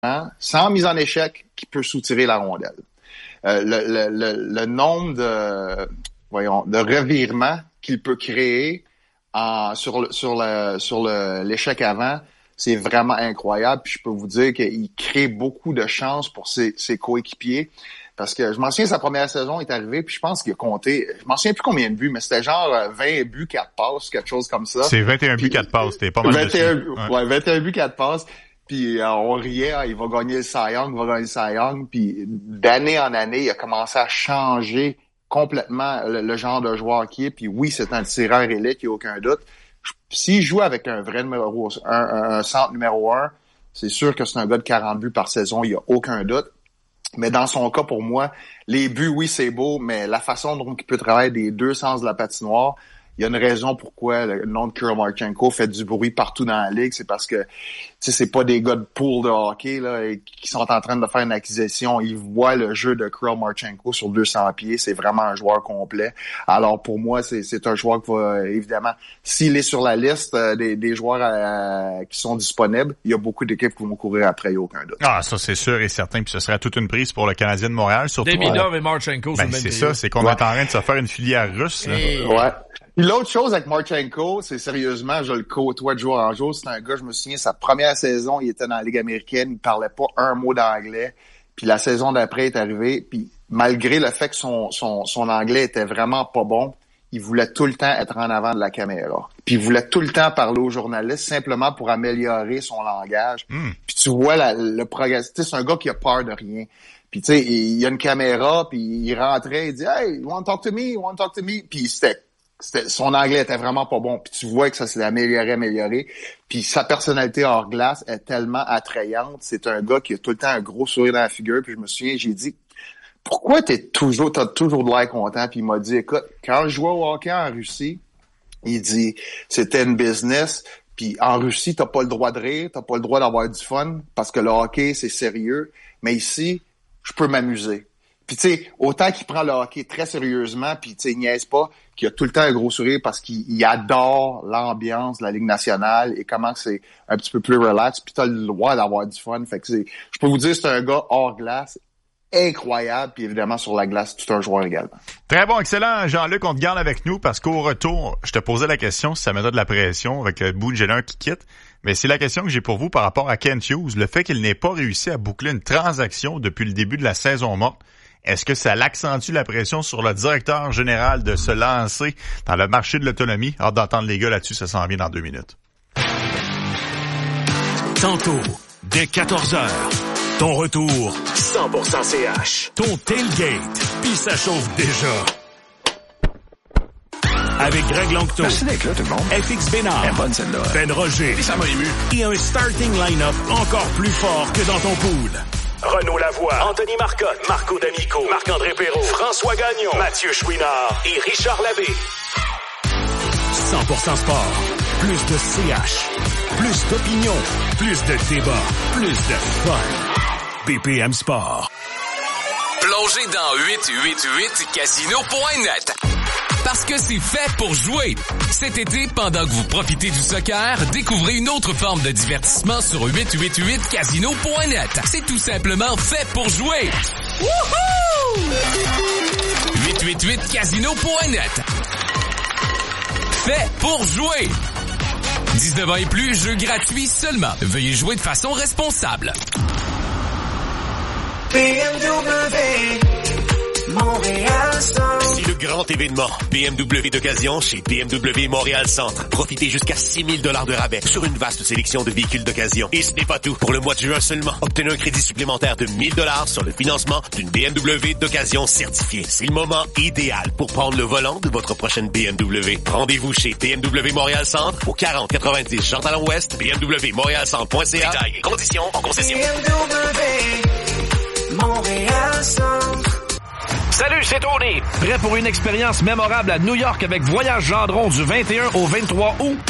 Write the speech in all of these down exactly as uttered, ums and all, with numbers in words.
sans mise en échec, qui peut soutirer la rondelle. Euh, le, le, le, le nombre de, voyons, de revirements qu'il peut créer en, sur, le, sur, le, sur le, l'échec avant, c'est vraiment incroyable. Puis je peux vous dire qu'il crée beaucoup de chances pour ses, ses coéquipiers. Parce que je m'en souviens, sa première saison est arrivée, puis je pense qu'il a compté, je m'en souviens plus combien de buts, mais c'était genre vingt buts, quatre passes, quelque chose comme ça. C'est vingt et un buts, quatre passes, c'était pas mal vingt et un, dessus. Ouais. ouais, vingt et un buts, quatre passes. Puis euh, on riait, hein, il va gagner le Cy Young, il va gagner le Cy Young. Puis d'année en année, il a commencé à changer complètement le, le genre de joueur qu'il est. Puis oui, c'est un tireur élite, il n'y a aucun doute. S'il joue avec un vrai numéro, un, un, un centre numéro un, c'est sûr que c'est un gars de quarante buts par saison, il n'y a aucun doute. Mais dans son cas, pour moi, les buts, oui, c'est beau, mais la façon dont il peut travailler des deux sens de la patinoire, il y a une raison pourquoi le nom de Kirill Marchenko fait du bruit partout dans la ligue. C'est parce que, tu sais, c'est pas des gars de pool de hockey, là, qui sont en train de faire une acquisition. Ils voient le jeu de Kirill Marchenko sur deux cents pieds. C'est vraiment un joueur complet. Alors, pour moi, c'est, c'est un joueur qui va, évidemment, s'il est sur la liste euh, des, des joueurs euh, qui sont disponibles, il y a beaucoup d'équipes qui vont courir après, il n'y a aucun doute. Ah, ça, c'est sûr et certain. Puis ce serait toute une prise pour le Canadien de Montréal, surtout. Demidov euh, et Marchenko, ben, c'est ça, c'est qu'on ouais. est en train de se faire une filière russe, là. Et... Ouais. Puis l'autre chose avec Marchenko, c'est sérieusement, je le côtoie de jour en jour. C'est un gars, je me souviens, sa première saison, il était dans la Ligue américaine, il parlait pas un mot d'anglais. Puis la saison d'après est arrivée, puis malgré le fait que son, son, son anglais était vraiment pas bon, il voulait tout le temps être en avant de la caméra. Puis il voulait tout le temps parler aux journalistes simplement pour améliorer son langage. Mm. Puis tu vois la, le progrès. Tu sais, c'est un gars qui a peur de rien. Puis tu sais, il, il y a une caméra, puis il rentrait, il dit « Hey, you want to talk to me? You want to talk to me? » Puis c'était C'était, son anglais était vraiment pas bon. Puis tu vois que ça s'est amélioré, amélioré. Puis sa personnalité hors glace est tellement attrayante. C'est un gars qui a tout le temps un gros sourire dans la figure. Puis je me souviens, j'ai dit, pourquoi t'es toujours, t'as toujours de l'air content? Puis il m'a dit, écoute, quand je jouais au hockey en Russie, il dit, c'était une business. Puis en Russie, t'as pas le droit de rire, t'as pas le droit d'avoir du fun parce que le hockey, c'est sérieux. Mais ici, je peux m'amuser. Puis tu sais, autant qu'il prend le hockey très sérieusement, puis tu sais, il niaise pas, qu'il a tout le temps un gros sourire parce qu'il il adore l'ambiance de la Ligue nationale et comment c'est un petit peu plus relax, puis t'as le droit d'avoir du fun. Fait que c'est, je peux vous dire, c'est un gars hors glace, incroyable, puis évidemment sur la glace, tout un joueur également. Très bon, excellent, Jean-Luc, on te garde avec nous parce qu'au retour, je te posais la question si ça mettait de la pression avec le bout de Génère qui quitte. Mais c'est la question que j'ai pour vous par rapport à Kent Hughes, le fait qu'il n'ait pas réussi à boucler une transaction depuis le début de la saison morte. Est-ce que ça l'accentue la pression sur le directeur général de se lancer dans le marché de l'autonomie? Hâte d'entendre les gars là-dessus, ça s'en vient dans deux minutes. Tantôt, dès quatorze heures, ton retour cent pour cent C H. Ton tailgate, puis ça chauffe déjà. Avec Greg Longto, merci d'être là, tout le monde. F X Bénard, elle est bonne celle-là. Ben Roger, et ça m'a ému. Et un starting line-up encore plus fort que dans ton pool. Renaud Lavoie, Anthony Marcotte, Marco D'Amico, Marc-André Perrault, François Gagnon, Mathieu Chouinard et Richard Labbé. cent pour cent sport. Plus de C H. Plus d'opinion. Plus de débat. Plus de fun. B P M Sport. Plongez dans huit cent quatre-vingt-huit casino point net. Parce que c'est fait pour jouer. Cet été, pendant que vous profitez du soccer, découvrez une autre forme de divertissement sur huit cent quatre-vingt-huit casino point net. C'est tout simplement fait pour jouer. Wouhou! huit cent quatre-vingt-huit casino point net. Fait pour jouer. dix-neuf ans et plus, jeu gratuit seulement. Veuillez jouer de façon responsable. B M W Montréal Centre. C'est le grand événement B M W d'occasion chez B M W Montréal Centre. Profitez jusqu'à six mille dollars de rabais sur une vaste sélection de véhicules d'occasion. Et ce n'est pas tout. Pour le mois de juin seulement, obtenez un crédit supplémentaire de mille dollars sur le financement d'une B M W d'occasion certifiée. C'est le moment idéal pour prendre le volant de votre prochaine B M W. Rendez-vous chez B M W Montréal Centre au quarante quatre-vingt-dix Jean Talon Ouest, B M W Montréal Centre point C A. Détails et conditions en concession. B M W Montréal Centre. Salut, c'est Tony. Prêt pour une expérience mémorable à New York avec Voyage Gendron du vingt et un au vingt-trois août?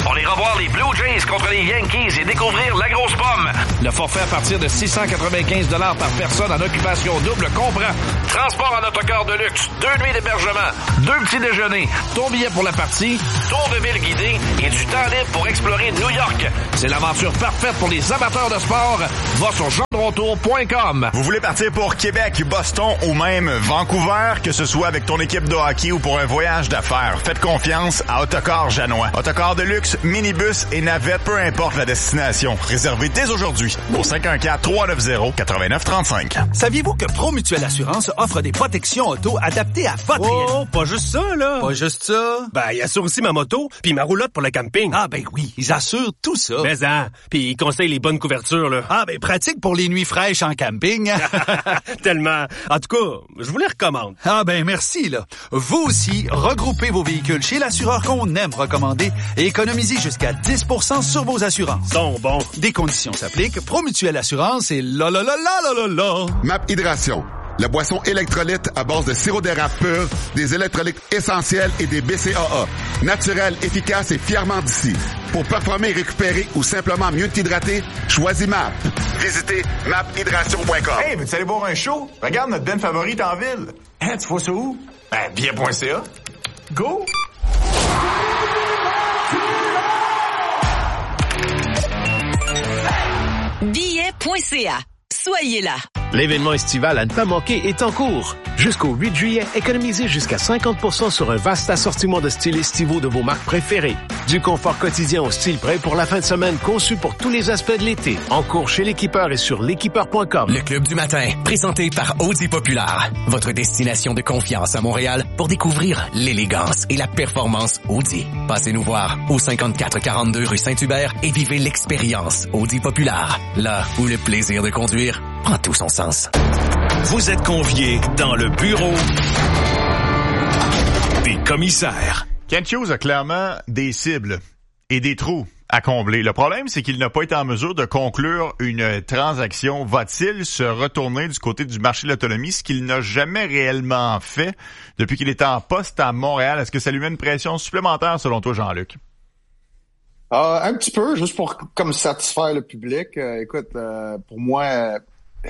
pour aller revoir les Blue Jays contre les Yankees et découvrir la grosse pomme. Le forfait à partir de six cent quatre-vingt-quinze dollars par personne en occupation double comprend transport en autocar de luxe, deux nuits d'hébergement, deux petits déjeuners, ton billet pour la partie, tour de ville guidé et du temps libre pour explorer New York. C'est l'aventure parfaite pour les amateurs de sport. Va sur jean de retour point com. Vous voulez partir pour Québec, Boston ou même Vancouver, que ce soit avec ton équipe de hockey ou pour un voyage d'affaires, faites confiance à Autocar Janois. Autocar de luxe, minibus et navette, peu importe la destination. Réservez dès aujourd'hui au cinq un quatre, trois neuf zéro, neuf neuf trois cinq. Saviez-vous que Promutuelle Assurance offre des protections auto adaptées à votre Oh, réalité? pas juste ça, là. Pas juste ça. Ben, il assure aussi ma moto puis ma roulotte pour le camping. Ah ben oui, ils assurent tout ça. Mais hein, puis ils conseillent les bonnes couvertures, là. Ah ben pratique pour les nuits fraîches en camping. Tellement. En tout cas, je vous les recommande. Ah ben merci, là. Vous aussi, regroupez vos véhicules chez l'assureur qu'on aime recommander et économisez jusqu'à dix pour cent sur vos assurances. Sont bons. Des conditions s'appliquent. Promutuelle Assurance et la la la la la la la. MAP Hydration, la boisson électrolyte à base de sirop d'érable pur, des électrolytes essentiels et des B C A A. Naturel, efficace et fièrement d'ici. Pour performer, récupérer ou simplement mieux t'hydrater, choisis MAP. Visitez map hydration point com. Hey, veux-tu aller voir un show? Regarde notre band favorite en ville. Hein, tu vois ça où? Ben, bien point C A. Go! billets point c a. Soyez là. L'événement estival à ne pas manquer est en cours. Jusqu'au huit juillet, économisez jusqu'à cinquante pour cent sur un vaste assortiment de styles estivaux de vos marques préférées. Du confort quotidien au style prêt pour la fin de semaine conçu pour tous les aspects de l'été. En cours chez l'équipeur et sur l'équipeur point com. Le Club du matin, présenté par Audi Populaire. Votre destination de confiance à Montréal pour découvrir l'élégance et la performance Audi. Passez nous voir au cinquante-quatre quarante-deux rue Saint-Hubert et vivez l'expérience Audi Populaire. Là où le plaisir de conduire prend tout son sens. Vous êtes conviés dans le bureau des commissaires. Kent Hughes a clairement des cibles et des trous à combler. Le problème, c'est qu'il n'a pas été en mesure de conclure une transaction. Va-t-il se retourner du côté du marché de l'autonomie, ce qu'il n'a jamais réellement fait depuis qu'il était en poste à Montréal? Est-ce que ça lui met une pression supplémentaire, selon toi, Jean-Luc? Euh, un petit peu, juste pour comme satisfaire le public. Euh, écoute, euh, pour moi, euh,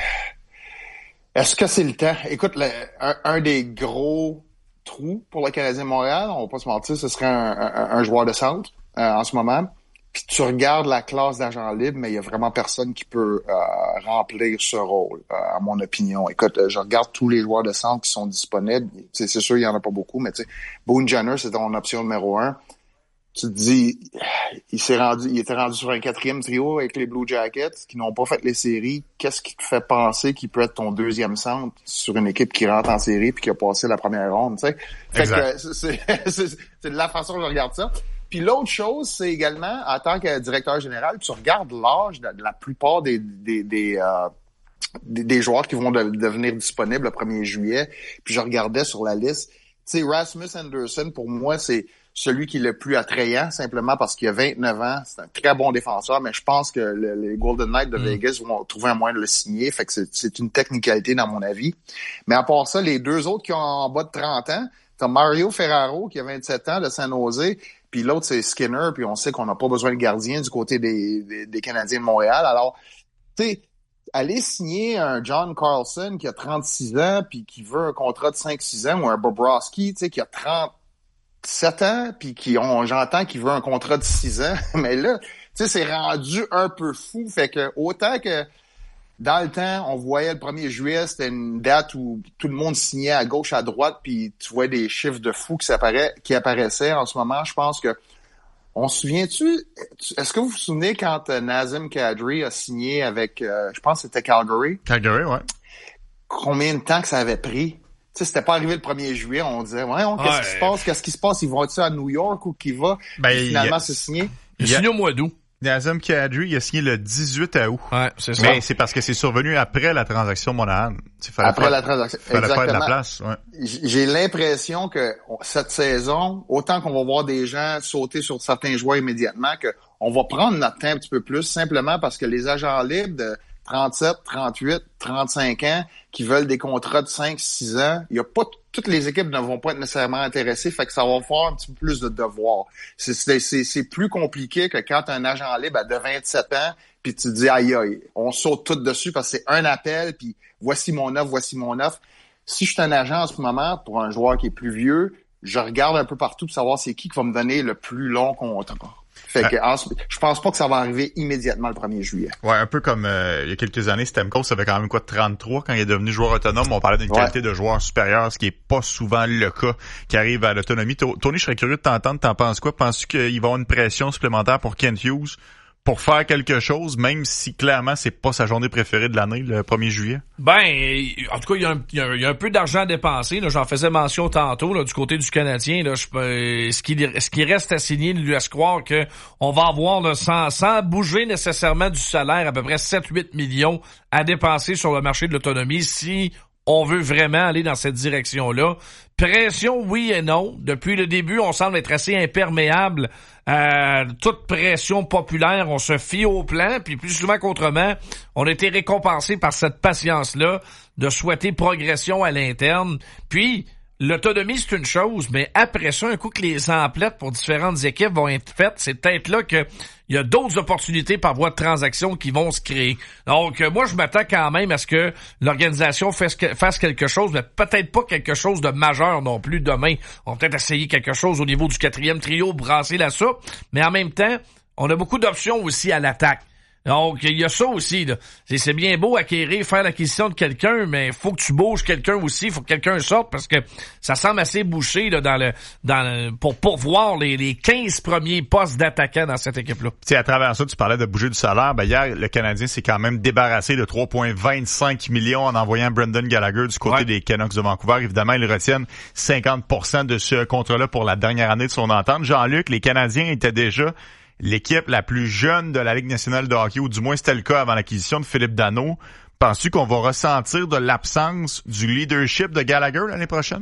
est-ce que c'est le temps? Écoute, le, un, un des gros trous pour le Canadien de Montréal, on va pas se mentir, ce serait un, un, un joueur de centre euh, en ce moment. Puis tu regardes la classe d'agent libre, mais il y a vraiment personne qui peut euh, remplir ce rôle, euh, à mon opinion. Écoute, je regarde tous les joueurs de centre qui sont disponibles. C'est, c'est sûr, il y en a pas beaucoup, mais tu sais, Boone Jenner, c'était mon option numéro un. Tu te dis, il s'est rendu, il était rendu sur un quatrième trio avec les Blue Jackets qui n'ont pas fait les séries. Qu'est-ce qui te fait penser qu'il peut être ton deuxième centre sur une équipe qui rentre en série puis qui a passé la première ronde, tu sais? Fait exact. que c'est, c'est, c'est de la façon dont je regarde ça. Puis l'autre chose, c'est également, en tant que directeur général, tu regardes l'âge de, de la plupart des, des, des, euh, des, des joueurs qui vont de, devenir disponibles le premier juillet. Puis je regardais sur la liste. Tu sais, Rasmus Anderson, pour moi, c'est celui qui est le plus attrayant, simplement parce qu'il a vingt-neuf ans. C'est un très bon défenseur, mais je pense que le, les Golden Knights de mm. Vegas vont trouver un moyen de le signer. Fait que c'est, c'est une technicalité dans mon avis. Mais à part ça, les deux autres qui ont en bas de trente ans, t'as Mario Ferraro qui a vingt-sept ans de San Jose, puis l'autre c'est Skinner, puis on sait qu'on n'a pas besoin de gardien du côté des, des, des Canadiens de Montréal. Alors, tu sais, aller signer un John Carlson qui a trente-six ans, puis qui veut un contrat de cinq six ans, ou un Bobrovsky, tu sais, qui a trente-sept ans, puis qui on j'entends qu'il veut un contrat de six ans, mais là, tu sais, c'est rendu un peu fou. Fait que autant que dans le temps, on voyait le premier juillet, c'était une date où tout le monde signait à gauche, à droite, puis tu vois des chiffres de fous qui, qui apparaissaient. En ce moment, je pense que on se souvient-tu, est-ce que vous vous souvenez quand euh, Nazem Kadri a signé avec, euh, je pense que c'était Calgary? Calgary, ouais. Combien de temps que ça avait pris? Tu sais, c'était pas arrivé le premier juillet, on disait, ouais, on, qu'est-ce ouais. qui se passe? Qu'est-ce qui se passe? Ils vont-tu à New York ou qui va? Ben, finalement, a... c'est signé. Il a signé au mois d'août. Nazem Kadri, il a signé le dix-huit août. Ouais, c'est ça. Mais c'est parce que c'est survenu après la transaction Monahan. Après faire, la transaction. Fallait Exactement. faire de la place, ouais. J'ai l'impression que cette saison, autant qu'on va voir des gens sauter sur certains joueurs immédiatement, que on va prendre notre temps un petit peu plus, simplement parce que les agents libres de trente-sept, trente-huit, trente-cinq ans qui veulent des contrats de cinq six ans, il n'y a pas toutes les équipes ne vont pas être nécessairement intéressées, fait que ça va faire un petit peu plus de devoirs. C'est, c'est, c'est, c'est plus compliqué que quand t'as un agent libre de vingt-sept ans, puis tu te dis aïe aïe, on saute tout dessus parce que c'est un appel, puis voici mon offre, voici mon offre. Si je suis un agent en ce moment pour un joueur qui est plus vieux, je regarde un peu partout pour savoir c'est qui qui va me donner le plus long contrat. Fait que en, je pense pas que ça va arriver immédiatement le premier juillet. Ouais, un peu comme euh, il y a quelques années, Stamkos avait quand même quoi de trente-trois quand il est devenu joueur autonome. On parlait d'une ouais. qualité de joueur supérieure, ce qui est pas souvent le cas qui arrive à l'autonomie. Tony, je serais curieux de t'entendre. T'en penses quoi? Penses-tu qu'il va y avoir une pression supplémentaire pour Kent Hughes pour faire quelque chose, même si clairement c'est pas sa journée préférée de l'année, le premier juillet? Ben, en tout cas, il y a un, il y a un, il y a un peu d'argent à dépenser. Là, j'en faisais mention tantôt là, du côté du Canadien. Là, je, euh, ce, qui, ce qui reste à signer lui laisse croire que on va avoir, là, sans, sans bouger nécessairement du salaire, à peu près sept huit millions à dépenser sur le marché de l'autonomie si on veut vraiment aller dans cette direction-là. Pression, oui et non. Depuis le début, on semble être assez imperméable à toute pression populaire. On se fie au plan, puis plus souvent qu'autrement, on a été récompensé par cette patience-là de souhaiter progression à l'interne. Puis, l'autonomie, c'est une chose, mais après ça, un coup que les emplettes pour différentes équipes vont être faites, c'est peut-être là que il y a d'autres opportunités par voie de transaction qui vont se créer. Donc, moi, je m'attends quand même à ce que l'organisation fasse, fasse quelque chose, mais peut-être pas quelque chose de majeur non plus demain. On va peut-être essayer quelque chose au niveau du quatrième trio, brasser la soupe, mais en même temps, on a beaucoup d'options aussi à l'attaque. Donc, il y a ça aussi, là. C'est, c'est bien beau acquérir, faire l'acquisition de quelqu'un, mais il faut que tu bouges quelqu'un aussi, il faut que quelqu'un sorte, parce que ça semble assez bouché, là, dans le, dans le, pour pourvoir les, les quinze premiers postes d'attaquants dans cette équipe-là. Tu sais, à travers ça, tu parlais de bouger du salaire. Ben, hier, le Canadien s'est quand même débarrassé de trois virgule vingt-cinq millions en envoyant Brendan Gallagher du côté ouais. des Canucks de Vancouver. Évidemment, ils retiennent cinquante pour cent de ce contrat-là pour la dernière année de son entente. Jean-Luc, les Canadiens étaient déjà l'équipe la plus jeune de la Ligue nationale de hockey, ou du moins c'était le cas avant l'acquisition de Philippe Danault. Penses-tu qu'on va ressentir de l'absence du leadership de Gallagher l'année prochaine?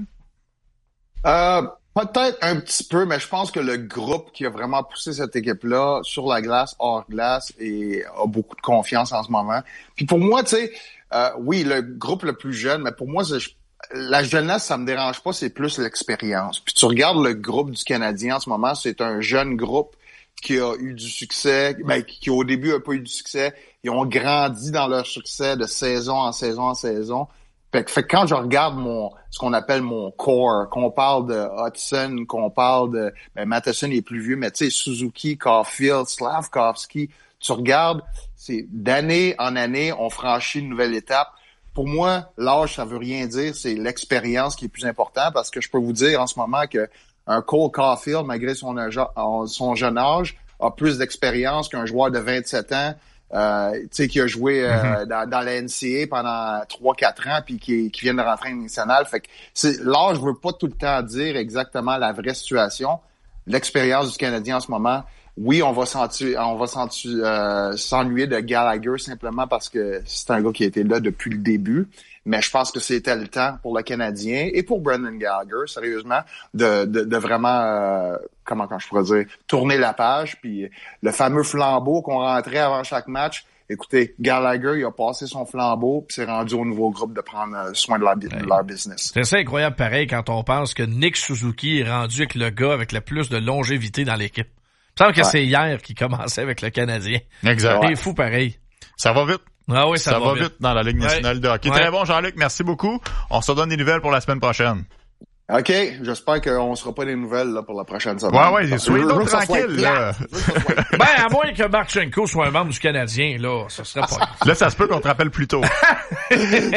Euh, peut-être un petit peu, mais je pense que le groupe qui a vraiment poussé cette équipe-là sur la glace, hors glace, et a beaucoup de confiance en ce moment. Puis pour moi, tu sais, euh, oui, le groupe le plus jeune, mais pour moi, c'est, la jeunesse, ça me dérange pas, c'est plus l'expérience. Puis tu regardes le groupe du Canadien en ce moment, c'est un jeune groupe qui a eu du succès, ben, qui au début a pas eu du succès. Ils ont grandi dans leur succès de saison en saison en saison. Fait que, fait que quand je regarde mon, ce qu'on appelle mon core, qu'on parle de Hudson, qu'on parle de, ben, Matheson est plus vieux, mais tu sais, Suzuki, Caulfield, Slavkovski, tu regardes, c'est d'année en année, on franchit une nouvelle étape. Pour moi, l'âge, ça veut rien dire, c'est l'expérience qui est plus important, parce que je peux vous dire en ce moment que un Cole Caulfield, malgré son, son jeune âge, a plus d'expérience qu'un joueur de vingt-sept ans, euh, tu sais, qui a joué euh, mm-hmm. dans, dans la N C A A pendant trois quatre ans, puis qui, qui vient de rentrer en nationale. Fait que c'est, l'âge veut pas tout le temps dire exactement la vraie situation. L'expérience du Canadien en ce moment, oui, on va sentir, on va sentir, euh, s'ennuyer de Gallagher simplement parce que c'est un gars qui a été là depuis le début. Mais je pense que c'était le temps pour le Canadien et pour Brendan Gallagher, sérieusement, de, de, de vraiment, euh, comment quand je pourrais dire, tourner la page. Puis le fameux flambeau qu'on rentrait avant chaque match, écoutez, Gallagher, il a passé son flambeau puis c'est rendu au nouveau groupe de prendre soin de leur, de leur business. C'est assez incroyable pareil quand on pense que Nick Suzuki est rendu avec le gars avec le plus de longévité dans l'équipe. Il me semble que ouais. c'est hier qu'il commençait avec le Canadien. Exact. C'est ouais. fou pareil. Ça va vite. Ah oui, ça, ça va, va vite. vite dans la Ligue nationale ouais. de hockey. Ouais. Très bon, Jean-Luc. Merci beaucoup. On se donne des nouvelles pour la semaine prochaine. OK. J'espère qu'on ne sera pas des nouvelles là, pour la prochaine semaine. Ouais, ouais. Soyez donc tranquille. Là. Ben, à moins que Marchenko soit un membre du Canadien, là, ça serait pas... Là, ça se peut qu'on te rappelle plus tôt. OK,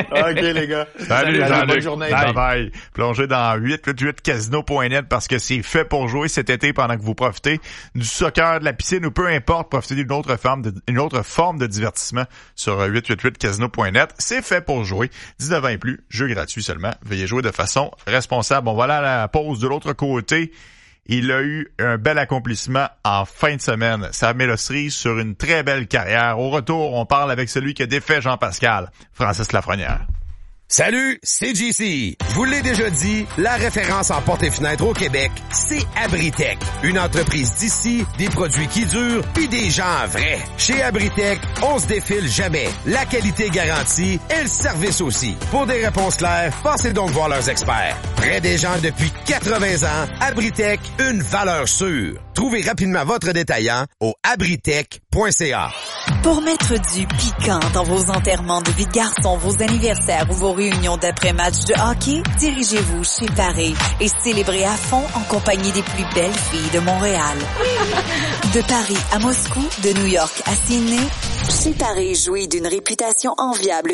les gars. Salut, Salut bonne journée. Bye bye. Plongez dans huit huit huit casino point net parce que c'est fait pour jouer cet été pendant que vous profitez du soccer, de la piscine ou peu importe, profitez d'une autre forme de, une autre forme de divertissement sur huit huit huit casino point net. C'est fait pour jouer. dix-neuf ans et plus, jeu gratuit seulement. Veuillez jouer de façon responsable. Bon, voilà la pause de l'autre côté. Il a eu un bel accomplissement en fin de semaine. Ça met le cerise sur une très belle carrière. Au retour, on parle avec celui qui a défait Jean-Pascal, Francis Lafrenière. Salut, c'est J C. Je vous l'ai déjà dit, la référence en portes et fenêtres au Québec, c'est Abritech. Une entreprise d'ici, des produits qui durent, puis des gens vrais. Chez Abritech, on se défile jamais. La qualité garantie et le service aussi. Pour des réponses claires, passez donc voir leurs experts. Près des gens depuis quatre-vingts ans, Abritech, une valeur sûre. Trouvez rapidement votre détaillant au abritech point c a. Pour mettre du piquant dans vos enterrements de vie de garçon, vos anniversaires ou vos réunions d'après-match de hockey, dirigez-vous chez Paris et célébrez à fond en compagnie des plus belles filles de Montréal. De Paris à Moscou, de New York à Sydney, chez Paris jouit d'une réputation enviable